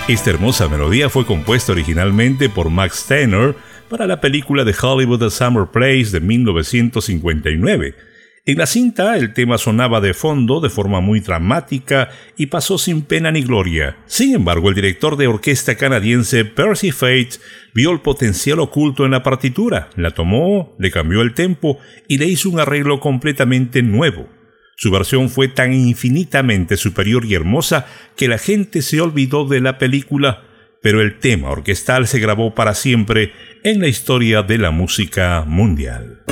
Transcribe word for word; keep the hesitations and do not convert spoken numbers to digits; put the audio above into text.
Esta hermosa melodía fue compuesta originalmente por Max Steiner para la película de Hollywood A Summer Place de mil novecientos cincuenta y nueve. En la cinta, el tema sonaba de fondo de forma muy dramática y pasó sin pena ni gloria. Sin embargo, el director de orquesta canadiense Percy Faith vio el potencial oculto en la partitura, la tomó, le cambió el tempo y le hizo un arreglo completamente nuevo. Su versión fue tan infinitamente superior y hermosa que la gente se olvidó de la película, pero el tema orquestal se grabó para siempre en la historia de la música mundial.